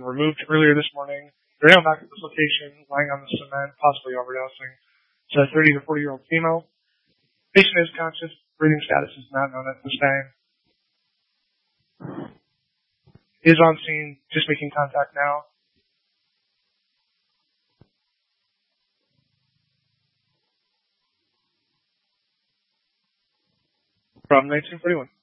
been removed earlier this morning. They're now back at this location, lying on the cement, possibly overdosing. It's a 30 to 40-year-old female. Patient is conscious. Breathing status is not known at this time. Is on scene, just making contact now. From 1941.